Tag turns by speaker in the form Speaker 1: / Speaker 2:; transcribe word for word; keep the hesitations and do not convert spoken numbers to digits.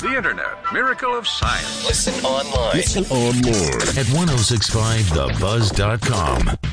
Speaker 1: The Internet, miracle of science.
Speaker 2: Listen online.
Speaker 3: Listen online
Speaker 2: at ten sixty-five the buzz dot com.